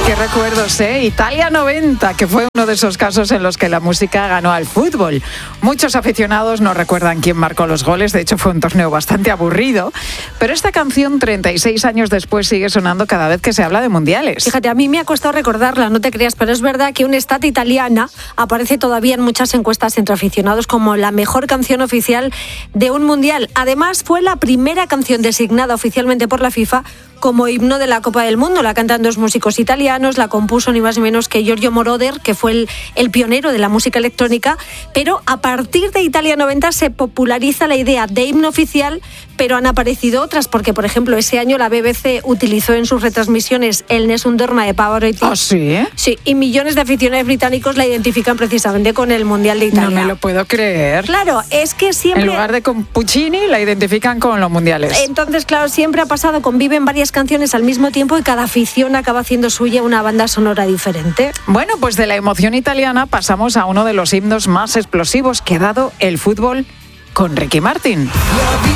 Qué recuerdos, ¿eh? Italia 90, que fue uno de esos casos en los que la música ganó al fútbol. Muchos aficionados no recuerdan quién marcó los goles, de hecho fue un torneo bastante aburrido, pero esta canción 36 años después sigue sonando cada vez que se habla de mundiales. Fíjate, a mí me ha costado recordarla, no te creas, pero es verdad que una estat italiana aparece todavía en muchas encuestas entre aficionados como la mejor canción oficial de un mundial. Además, fue la primera canción designada oficialmente por la FIFA como himno de la Copa del Mundo. La cantan dos músicos italianos, la compuso ni más ni menos que Giorgio Moroder, que fue el pionero de la música electrónica, pero a partir de Italia 90 se populariza la idea de himno oficial, pero han aparecido otras, porque por ejemplo ese año la BBC utilizó en sus retransmisiones el Nessun Dorma de Pavarotti. ¿Ah, sí? Sí, y millones de aficionados británicos la identifican precisamente con el Mundial de Italia. No me lo puedo creer. Claro, es que siempre... En lugar de con Puccini, la identifican con los mundiales. Entonces, claro, siempre ha pasado, conviven varias canciones al mismo tiempo y cada afición acaba haciendo suya una banda sonora diferente. Bueno, pues de la emoción italiana pasamos a uno de los himnos más explosivos que ha dado el fútbol con Ricky Martin.